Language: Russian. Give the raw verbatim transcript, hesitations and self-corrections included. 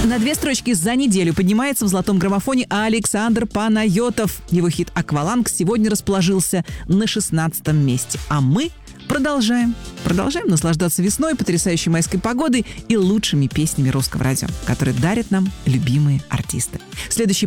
На две строчки за неделю поднимается в золотом граммофоне Александр Панайотов. Его хит «Акваланг» сегодня расположился на шестнадцатом месте. А мы продолжаем. Продолжаем наслаждаться весной, потрясающей майской погодой и лучшими песнями русского радио, которые дарят нам любимые артисты. Следующий